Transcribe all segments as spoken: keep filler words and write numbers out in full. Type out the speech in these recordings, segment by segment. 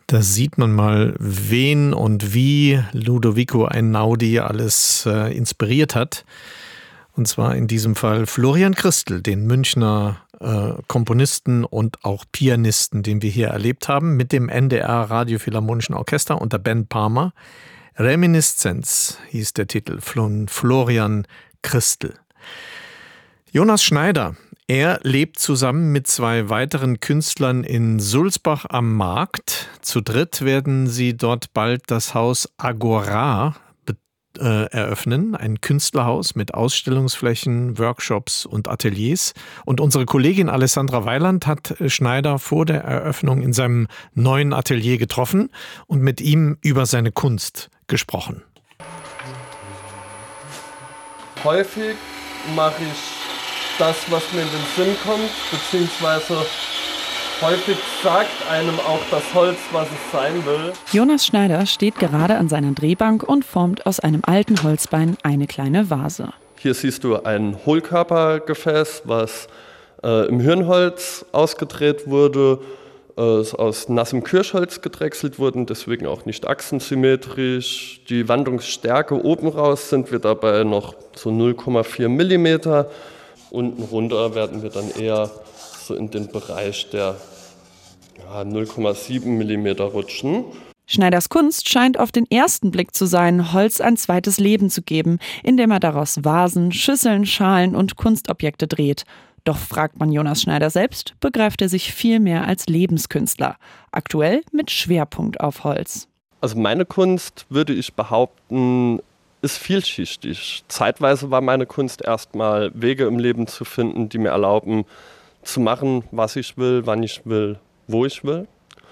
Da sieht man mal, wen und wie Ludovico Einaudi alles äh, inspiriert hat. Und zwar in diesem Fall Florian Christel, den Münchner äh, Komponisten und auch Pianisten, den wir hier erlebt haben, mit dem N D R Radiophilharmonischen Orchester unter Ben Palmer. Reminiszenz hieß der Titel von Florian Christel. Jonas Schneider, er lebt zusammen mit zwei weiteren Künstlern in Sulzbach am Markt. Zu dritt werden sie dort bald das Haus Agora be- äh, eröffnen, ein Künstlerhaus mit Ausstellungsflächen, Workshops und Ateliers. Und unsere Kollegin Alessandra Weiland hat Schneider vor der Eröffnung in seinem neuen Atelier getroffen und mit ihm über seine Kunst gesprochen. Häufig mache ich das, was mir in den Sinn kommt, beziehungsweise häufig sagt einem auch das Holz, was es sein will. Jonas Schneider steht gerade an seiner Drehbank und formt aus einem alten Holzbein eine kleine Vase. Hier siehst du ein Hohlkörpergefäß, was äh, im Hirnholz ausgedreht wurde, äh, ist aus nassem Kirschholz gedrechselt wurde, deswegen auch nicht achsensymmetrisch. Die Wandungsstärke oben raus sind wir dabei noch so null Komma vier Millimeter. Unten runter werden wir dann eher so in den Bereich der ja, null Komma sieben Millimeter rutschen. Schneiders Kunst scheint auf den ersten Blick zu sein, Holz ein zweites Leben zu geben, indem er daraus Vasen, Schüsseln, Schalen und Kunstobjekte dreht. Doch fragt man Jonas Schneider selbst, begreift er sich viel mehr als Lebenskünstler. Aktuell mit Schwerpunkt auf Holz. Also meine Kunst, würde ich behaupten, ist vielschichtig. Zeitweise war meine Kunst erstmal Wege im Leben zu finden, die mir erlauben, zu machen, was ich will, wann ich will, wo ich will,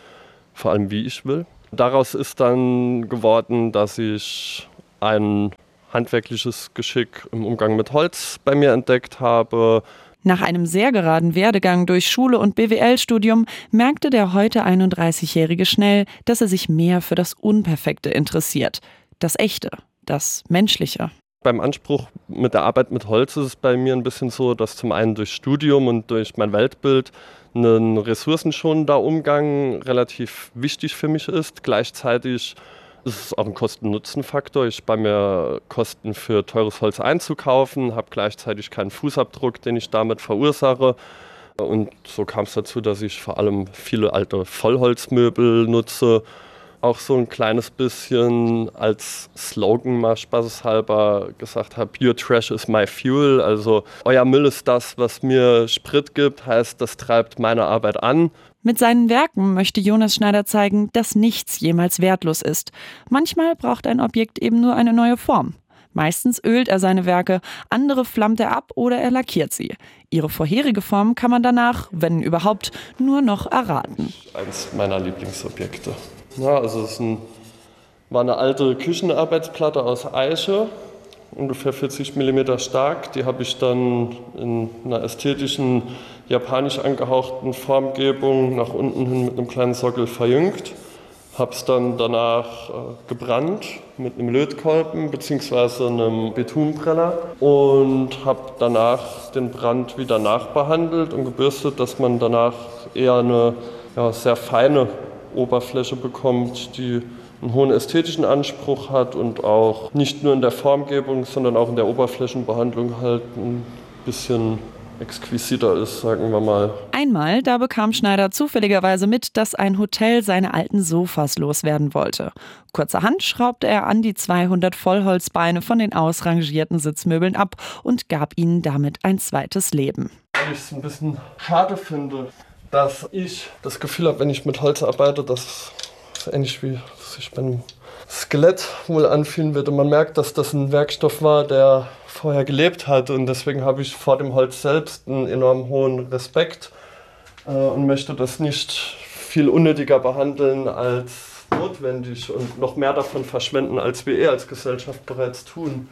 vor allem wie ich will. Daraus ist dann geworden, dass ich ein handwerkliches Geschick im Umgang mit Holz bei mir entdeckt habe. Nach einem sehr geraden Werdegang durch Schule und B W L-Studium merkte der heute einunddreißigjährige schnell, dass er sich mehr für das Unperfekte interessiert, das Echte. Das Menschliche. Beim Anspruch mit der Arbeit mit Holz ist es bei mir ein bisschen so, dass zum einen durch Studium und durch mein Weltbild ein ressourcenschonender Umgang relativ wichtig für mich ist. Gleichzeitig ist es auch ein Kosten-Nutzen-Faktor. Ich spare mir Kosten für teures Holz einzukaufen, habe gleichzeitig keinen Fußabdruck, den ich damit verursache. Und so kam es dazu, dass ich vor allem viele alte Vollholzmöbel nutze. Auch so ein kleines bisschen als Slogan mal spaßeshalber gesagt habe, Your trash is my fuel, also euer Müll ist das, was mir Sprit gibt, heißt, das treibt meine Arbeit an. Mit seinen Werken möchte Jonas Schneider zeigen, dass nichts jemals wertlos ist. Manchmal braucht ein Objekt eben nur eine neue Form. Meistens ölt er seine Werke, andere flammt er ab oder er lackiert sie. Ihre vorherige Form kann man danach, wenn überhaupt, nur noch erraten. Eins meiner Lieblingsobjekte. Ja, also es ist ein, war eine alte Küchenarbeitsplatte aus Eiche, ungefähr vierzig Millimeter stark. Die habe ich dann in einer ästhetischen, japanisch angehauchten Formgebung nach unten hin mit einem kleinen Sockel verjüngt. Habe es dann danach äh, gebrannt mit einem Lötkolben bzw. einem Betonbrenner und habe danach den Brand wieder nachbehandelt und gebürstet, dass man danach eher eine ja, sehr feine Oberfläche bekommt, die einen hohen ästhetischen Anspruch hat und auch nicht nur in der Formgebung, sondern auch in der Oberflächenbehandlung halt ein bisschen exquisiter ist, sagen wir mal. Einmal, da bekam Schneider zufälligerweise mit, dass ein Hotel seine alten Sofas loswerden wollte. Kurzerhand schraubte er an die zweihundert Vollholzbeine von den ausrangierten Sitzmöbeln ab und gab ihnen damit ein zweites Leben. Weil ich es ein bisschen schade finde, dass ich das Gefühl habe, wenn ich mit Holz arbeite, dass es ähnlich wie sich beim Skelett wohl anfühlen würde. Man merkt, dass das ein Werkstoff war, der vorher gelebt hat und deswegen habe ich vor dem Holz selbst einen enorm hohen Respekt äh, und möchte das nicht viel unnötiger behandeln als notwendig und noch mehr davon verschwenden, als wir eh als Gesellschaft bereits tun.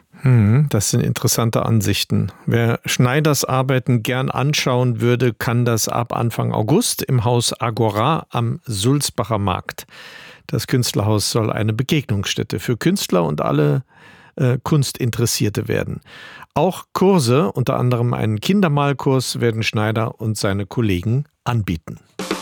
Das sind interessante Ansichten. Wer Schneiders Arbeiten gern anschauen würde, kann das ab Anfang August im Haus Agora am Sulzbacher Markt. Das Künstlerhaus soll eine Begegnungsstätte für Künstler und alle äh, Kunstinteressierte werden. Auch Kurse, unter anderem einen Kindermalkurs, werden Schneider und seine Kollegen anbieten.